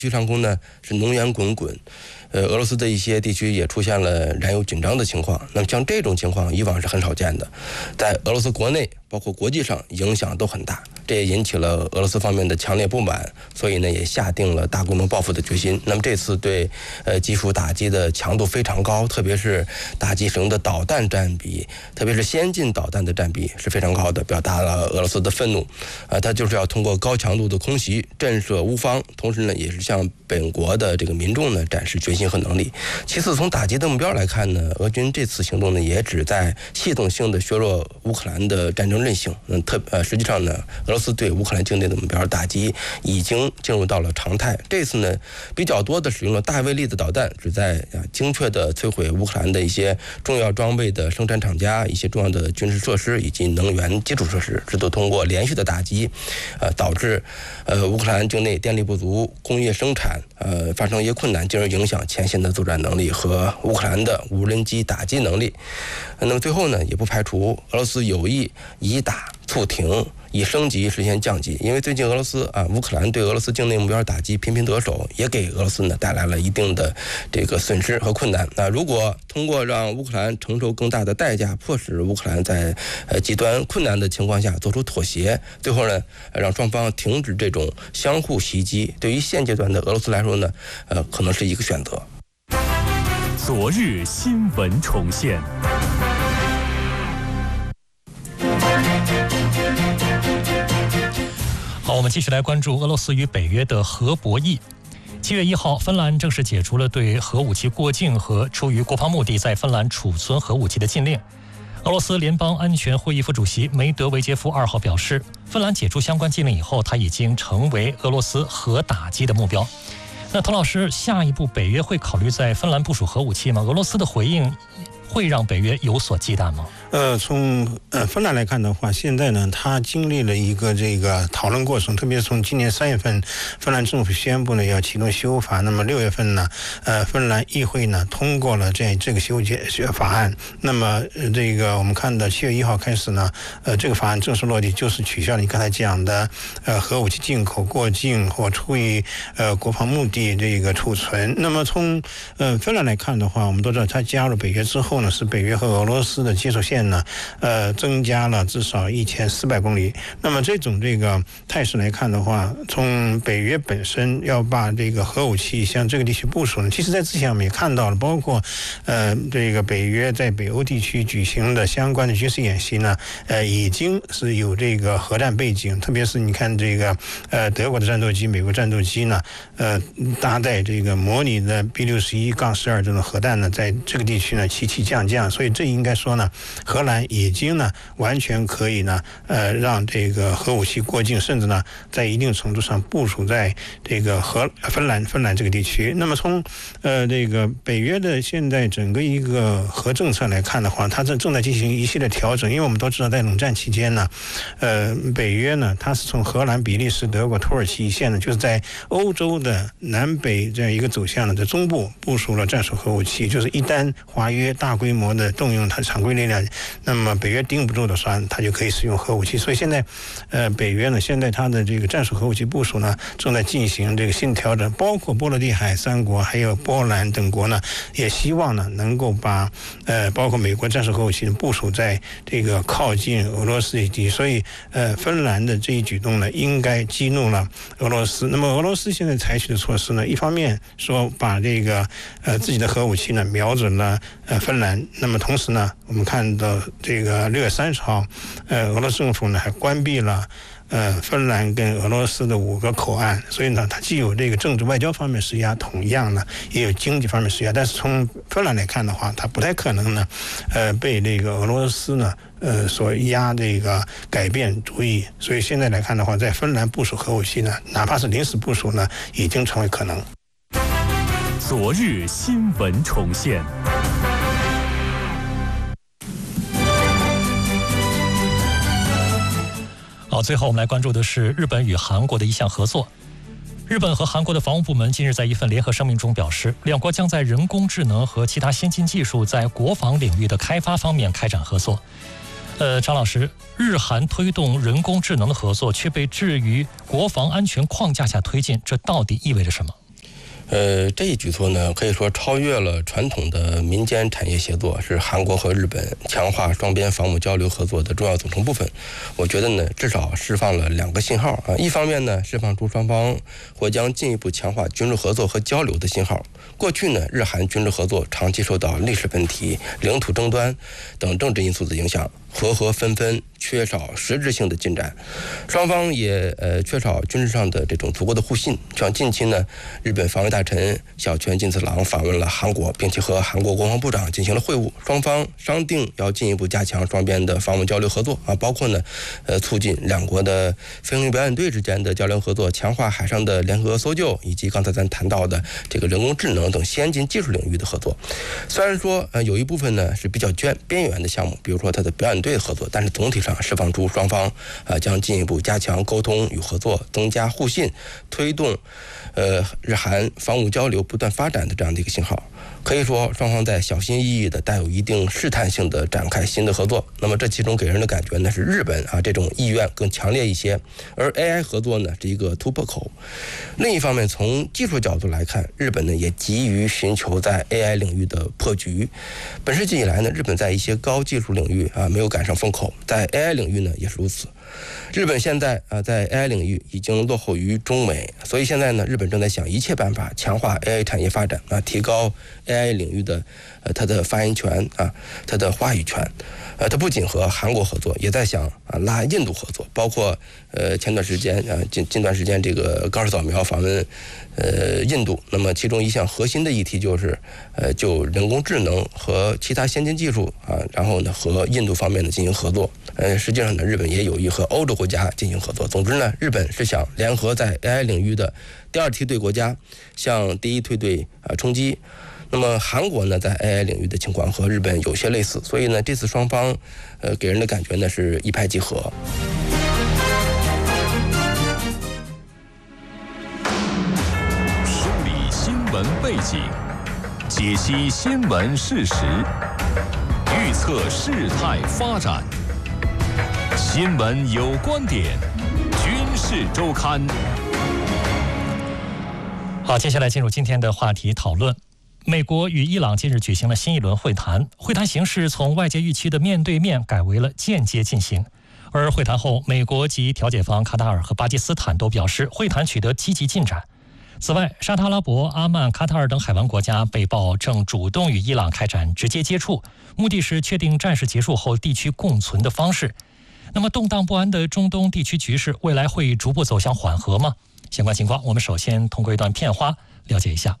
区上空呢是浓烟滚滚，俄罗斯的一些地区也出现了燃油紧张的情况。那么像这种情况以往是很少见的，在俄罗斯国内包括国际上影响都很大，这也引起了俄罗斯方面的强烈不满，所以呢也下定了大规模报复的决心。那么这次对基辅打击的强度非常高，特别是打击使用的导弹占比，特别是先进导弹的占比是非常高的，表达了俄罗斯的愤怒。它就是要通过高强度的空袭震慑乌方，同时呢也是向本国的这个民众呢展示决心和能力。其次，从打击的目标来看呢，俄军这次行动呢也旨在系统性的削弱乌克兰的战争韧性。实际上呢，俄罗斯对乌克兰境内的目标打击已经进入到了常态。这次呢比较多的使用了大威力的导弹，旨在精确的摧毁乌克兰的一些重要装备的生产厂家、一些重要的军事设施以及能源基础设施，这都通过连续的打击，导致乌克兰境内电力不足、工业生产发生一些困难，进而影响前线的作战能力和乌克兰的无人机打击能力。那么最后呢，也不排除俄罗斯有意以打促停，以升级实现降级。因为最近乌克兰对俄罗斯境内目标打击频频得手，也给俄罗斯呢带来了一定的这个损失和困难。如果通过让乌克兰承受更大的代价，迫使乌克兰在极端困难的情况下做出妥协，最后呢让双方停止这种相互袭击，对于现阶段的俄罗斯来说呢，可能是一个选择。 昨日新闻重现。好，我们继续来关注俄罗斯与北约的核博弈。7月1号，芬兰正式解除了对核武器过境和出于国防目的在芬兰储存核武器的禁令。俄罗斯联邦安全会议副主席梅德韦杰夫2号表示，芬兰解除相关禁令以后，他已经成为俄罗斯核打击的目标。那滕老师，下一步北约会考虑在芬兰部署核武器吗？俄罗斯的回应会让北约有所忌惮吗？ 从芬兰来看的话，现在呢，它经历了一个这个讨论过程，特别是从今年3月份，芬兰政府宣布呢要启动修法，那么6月份呢，芬兰议会呢通过了这个修法案。那么这个我们看到7月1号开始呢，这个法案正式落地，就是取消了你刚才讲的核武器进口、过境或出于国防目的这个储存。那么从芬兰来看的话，我们都知道它加入北约之后呢，是北约和俄罗斯的接触线呢，增加了至少1400公里。那么这个态势来看的话，从北约本身要把这个核武器向这个地区部署呢，其实在之前我们也看到了，包括这个北约在北欧地区举行的相关的军事演习呢，已经是有这个核战背景，特别是你看这个德国的战斗机、美国战斗机呢，搭载这个模拟的 B61-12这种核弹呢，在这个地区呢起起降降，所以这应该说呢，荷兰已经呢完全可以呢让这个核武器过境，甚至呢在一定程度上部署在这个芬兰这个地区。那么从这个北约的现在整个一个核政策来看的话，它正在进行一系列调整，因为我们都知道在冷战期间呢，北约呢它是从荷兰、比利时、德国、土耳其一线呢，就是在欧洲的南北这样一个走向呢，在中部部署了战术核武器，就是一旦华约大规模的动用它常规力量，那么北约盯不住的时候，它就可以使用核武器。所以现在北约呢，现在它的这个战术核武器部署呢，正在进行这个新调整，包括波罗的海3国还有波兰等国呢，也希望呢能够把包括美国战术核武器部署在这个靠近俄罗斯以及，所以芬兰的这一举动呢，应该激怒了俄罗斯。那么俄罗斯现在采取的措施呢，一方面说把这个自己的核武器呢瞄准了芬兰，那么同时呢，我们看到这个6月30号，俄罗斯政府呢还关闭了芬兰跟俄罗斯的5个口岸，所以呢，它既有这个政治外交方面施压，同样呢也有经济方面施压。但是从芬兰来看的话，它不太可能呢，被这个俄罗斯呢所压这个改变主意。所以现在来看的话，在芬兰部署核武器呢，哪怕是临时部署呢，已经成为可能。 昨日新闻重现。好，最后我们来关注的是日本与韩国的一项合作。日本和韩国的防务部门近日在一份联合声明中表示，两国将在人工智能和其他先进技术在国防领域的开发方面开展合作。张老师，日韩推动人工智能的合作却被置于国防安全框架下推进，这到底意味着什么？ 这一举措呢，可以说超越了传统的民间产业协作，是韩国和日本强化双边防务交流合作的重要组成部分。我觉得呢，至少释放了2个信号啊。一方面呢，释放出双方或将进一步强化军事合作和交流的信号。过去呢，日韩军事合作长期受到历史问题、领土争端等政治因素的影响，和合纷纷，缺少实质性的进展，双方也缺少军事上的这种足够的互信。像近期呢，日本防卫大臣小泉进次郎访问了韩国，并且和韩国国防部长进行了会晤，双方商定要进一步加强双边的防务交流合作啊，包括呢，促进两国的飞行表演队之间的交流合作，强化海上的联合搜救，以及刚才咱谈到的这个人工智能等先进技术领域的合作。虽然说有一部分呢是比较边缘的项目，比如说它的表演队合作，但是总体上释放出双方将进一步加强沟通与合作，增加互信，推动日韩防务交流不断发展的这样的一个信号。可以说双方在小心翼翼的、带有一定试探性的展开新的合作。那么这其中给人的感觉呢是日本这种意愿更强烈一些，而 AI 合作呢是一个突破口。另一方面，从技术角度来看，日本呢也急于寻求在 AI 领域的破局。本世纪以来呢，日本在一些高技术领域没有赶上风口，在 AI 领域呢也是如此。日本现在在 AI 领域已经落后于中美，所以现在呢，日本正在想一切办法强化 AI 产业发展提高 AI 领域的它的发言权它的话语权。它不仅和韩国合作，也在想拉印度合作，包括前段时间近段时间这个高尔扫描访问印度，那么其中一项核心的议题就是就人工智能和其他先进技术然后呢和印度方面的进行合作。实际上呢，日本也有意和欧洲国家进行合作。总之呢，日本是想联合在 AI 领域的第二梯队国家向第一梯队冲击。那么韩国呢，在 AI 领域的情况和日本有些类似，所以呢，这次双方给人的感觉呢是一拍即合。 梳理新闻背景，解析新闻事实，预测事态发展。新闻有观点，军事周刊。 好，接下来进入今天的话题讨论。美国与伊朗近日举行了新一轮会谈，会谈形式从外界预期的面对面改为了间接进行。而会谈后，美国及调解方卡塔尔和巴基斯坦都表示会谈取得积极进展。此外，沙特阿拉伯、阿曼、卡塔尔等海湾国家被曝正主动与伊朗开展直接接触，目的是确定战事结束后地区共存的方式。那么动荡不安的中东地区局势未来会逐步走向缓和吗？相关情况我们首先通过一段片花了解一下。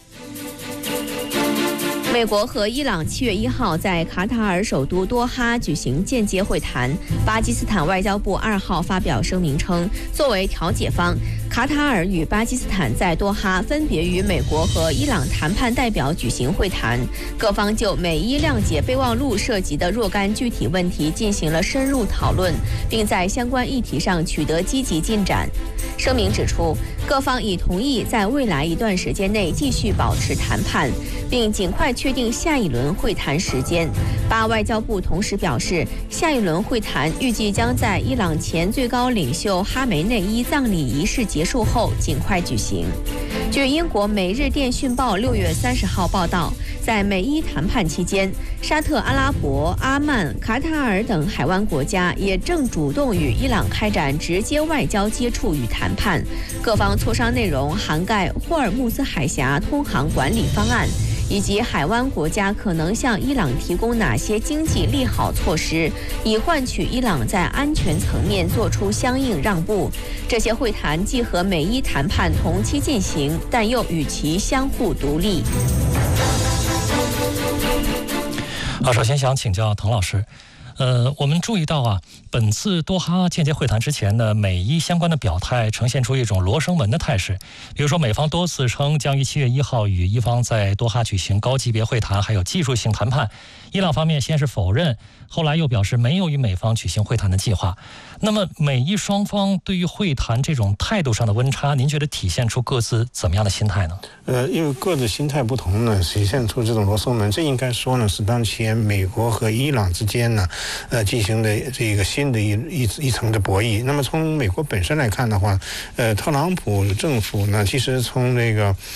美国和伊朗7月1号在卡塔尔首都多哈举行间接会谈。巴基斯坦外交部2号发表声明称，作为调解方，卡塔尔与巴基斯坦在多哈分别与美国和伊朗谈判代表举行会谈，各方就美伊谅解备忘录涉及的若干具体问题进行了深入讨论，并在相关议题上取得积极进展。声明指出，各方已同意在未来一段时间内继续保持谈判，并尽快确定下一轮会谈时间。巴外交部同时表示，下一轮会谈预计将在伊朗前最高领袖哈梅内伊葬礼仪式结束后尽快举行。据英国《每日电讯报》6月30号报道，在美伊谈判期间，沙特阿拉伯、阿曼、卡塔尔等海湾国家也正主动与伊朗开展直接外交接触与谈判，各方磋商内容涵盖霍尔木兹海峡通航管理方案，以及海湾国家可能向伊朗提供哪些经济利好措施，以换取伊朗在安全层面做出相应让步。这些会谈既和美伊谈判同期进行，但又与其相互独立。 好，首先想请教滕老师。我们注意到本次多哈间接会谈之前呢，美伊相关的表态呈现出一种罗生门的态势。比如说，美方多次称将于7月1号与伊方在多哈举行高级别会谈，还有技术性谈判。伊朗方面先是否认，后来又表示没有与美方举行会谈的计划。那么，美伊双方对于会谈这种态度上的温差，您觉得体现出各自怎么样的心态呢？ 因为各自心态不同呢，体现出这种罗生门。这应该说呢，是当前美国和伊朗之间呢，进行的这个新的一层的博弈。那么从美国本身来看的话，特朗普政府呢，其实从这个